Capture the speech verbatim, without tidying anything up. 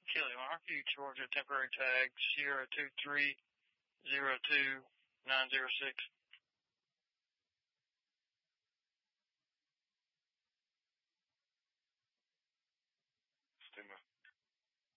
Kelly Markey, Georgia, temporary tag Sierra two three zero two nine zero six.